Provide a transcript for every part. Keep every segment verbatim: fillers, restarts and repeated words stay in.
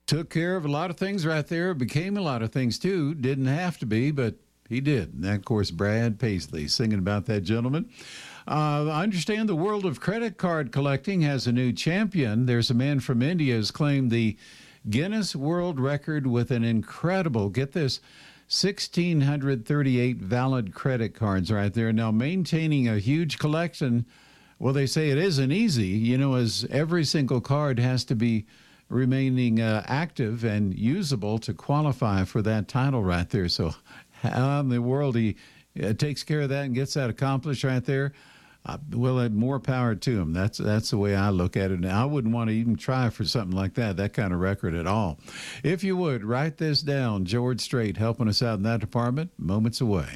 Took care of a lot of things right there. Became a lot of things, too. Didn't have to be, but he did. And that, of course, Brad Paisley singing about that gentleman. Uh, I understand the world of credit card collecting has a new champion. There's a man from India who's claimed the Guinness World Record with an incredible, get this, one thousand six hundred thirty-eight valid credit cards right there. Now, maintaining a huge collection, well, they say it isn't easy, you know, as every single card has to be remaining uh, active and usable to qualify for that title right there. So how in the world he uh, takes care of that and gets that accomplished right there? Uh, well, uh, more power to him. That's that's the way I look at it. Now, I wouldn't want to even try for something like that, that kind of record at all. If you would, write this down. George Strait helping us out in that department, moments away.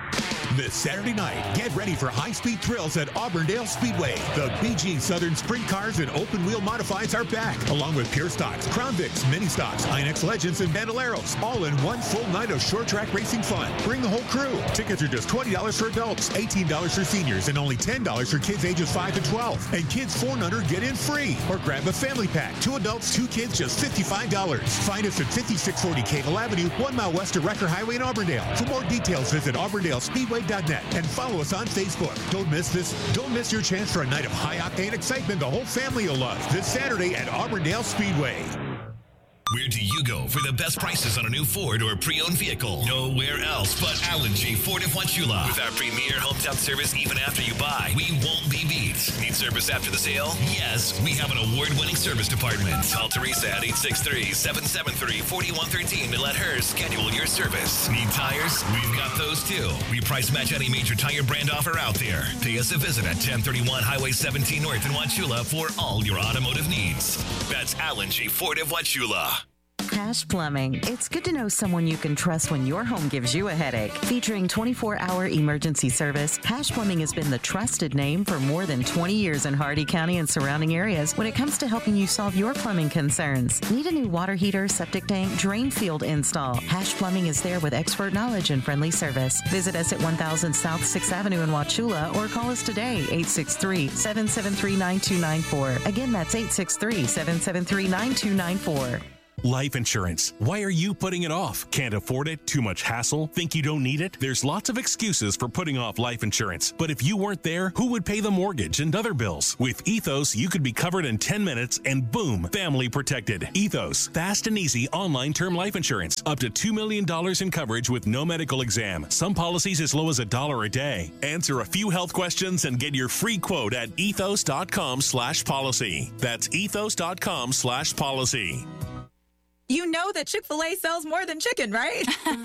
This Saturday night, get ready for high-speed thrills at Auburndale Speedway. The B G Southern Sprint Cars and open-wheel modifieds are back, along with Pure Stocks, Crown Vics, Mini Stocks, I N X Legends, and Bandoleros, all in one full night of short-track racing fun. Bring the whole crew. Tickets are just twenty dollars for adults, eighteen dollars for seniors, and only ten dollars for kids ages five to twelve. And kids four and under get in free. Or grab a family pack. Two adults, two kids, just fifty-five dollars. Find us at fifty-six forty Cable Avenue, one mile west of Recker Highway in Auburndale. For more details, visit auburndale speedway dot net and follow us on Facebook. Don't miss this. Don't miss your chance for a night of high-octane excitement the whole family will love this Saturday at Auburndale Speedway. Where do you go for the best prices on a new Ford or pre-owned vehicle? Nowhere else but Alan J. Ford of Wauchula. With our premier hometown service even after you buy, we won't be beat. Need service after the sale? Yes, we have an award-winning service department. Call Teresa at eight six three, seven seven three, four one one three to let her schedule your service. Need tires? We've got those too. We price match any major tire brand offer out there. Pay us a visit at ten thirty-one Highway seventeen North in Wauchula for all your automotive needs. That's Alan J. Ford of Wauchula. Hash Plumbing. It's good to know someone you can trust when your home gives you a headache. Featuring twenty-four hour emergency service, Hash Plumbing has been the trusted name for more than twenty years in Hardy County and surrounding areas when it comes to helping you solve your plumbing concerns. Need a new water heater, septic tank, drain field install? Hash Plumbing is there with expert knowledge and friendly service. Visit us at one thousand South sixth Avenue in Wauchula or call us today, eight six three, seven seven three, nine two nine four. Again, that's eight six three, seven seven three, nine two nine four. Life insurance. Why are you putting it off? Can't afford it? Too much hassle? Think you don't need it? There's lots of excuses for putting off life insurance. But if you weren't there, who would pay the mortgage and other bills? With Ethos, you could be covered in ten minutes and boom, family protected. Ethos, fast and easy online term life insurance. Up to two million dollars in coverage with no medical exam. Some policies as low as a dollar a day. Answer a few health questions and get your free quote at ethos.com slash policy. That's ethos.com slash policy. You know that Chick-fil-A sells more than chicken, right?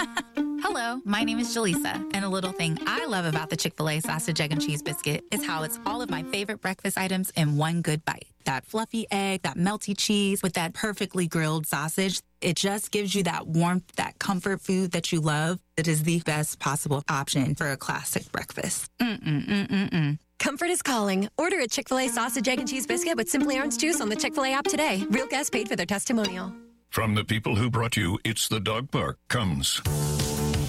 Hello, my name is Jaleesa, and a little thing I love about the Chick-fil-A sausage, egg, and cheese biscuit is how it's all of my favorite breakfast items in one good bite. That fluffy egg, that melty cheese with that perfectly grilled sausage. It just gives you that warmth, that comfort food that you love. It is the best possible option for a classic breakfast. Mm-mm-mm-mm-mm. Comfort is calling. Order a Chick-fil-A sausage, egg, and cheese biscuit with Simply Orange Juice on the Chick-fil-A app today. Real guests paid for their testimonial. From the people who brought you It's the Dog Park comes